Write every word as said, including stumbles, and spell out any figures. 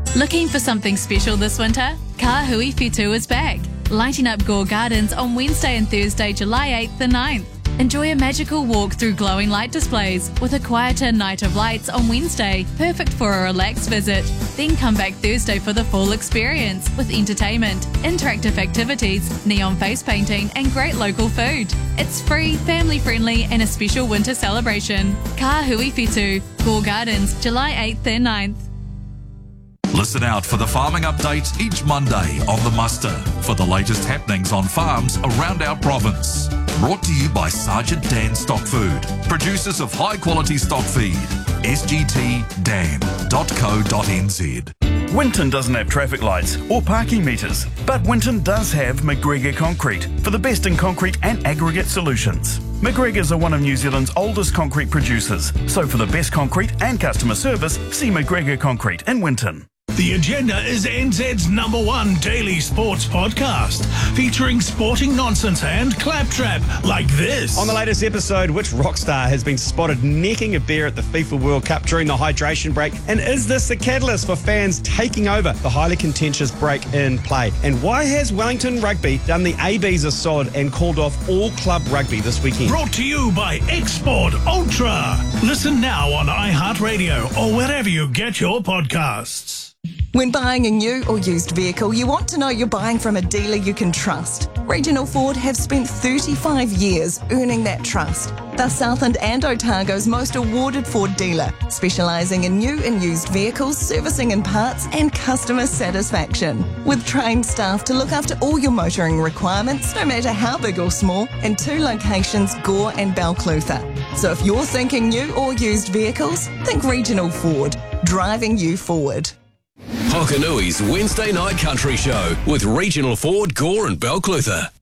Looking for something special this winter? Ka Hui Whetū is back, lighting up Gore Gardens on Wednesday and Thursday, July eighth and ninth. Enjoy a magical walk through glowing light displays with a quieter night of lights on Wednesday, perfect for a relaxed visit. Then come back Thursday for the full experience with entertainment, interactive activities, neon face painting and great local food. It's free, family friendly and a special winter celebration. Ka Hui Whetū, Gore Gardens, July eighth and ninth. Listen out for the farming updates each Monday on The Muster for the latest happenings on farms around our province. Brought to you by Sergeant Dan Stock Food, producers of high quality stock feed. S G T dan dot co dot n z. Winton doesn't have traffic lights or parking meters, but Winton does have McGregor Concrete for the best in concrete and aggregate solutions. McGregors are one of New Zealand's oldest concrete producers, so for the best concrete and customer service, see McGregor Concrete in Winton. The Agenda is N Z's number one daily sports podcast, featuring sporting nonsense and claptrap like this. On the latest episode, which rock star has been spotted necking a bear at the FIFA World Cup during the hydration break? And is this the catalyst for fans taking over the highly contentious break in play? And why has Wellington Rugby done the A Bs a sod and called off all club rugby this weekend? Brought to you by Export Ultra. Listen now on iHeartRadio or wherever you get your podcasts. When buying a new or used vehicle, you want to know you're buying from a dealer you can trust. Regional Ford have spent thirty-five years earning that trust. They're Southland and Otago's most awarded Ford dealer, specialising in new and used vehicles, servicing and parts, and customer satisfaction. With trained staff to look after all your motoring requirements, no matter how big or small, in two locations, Gore and Balclutha. So if you're thinking new or used vehicles, think Regional Ford, driving you forward. Hokanui's Wednesday Night Country Show with Regional Ford, Gore and Balclutha.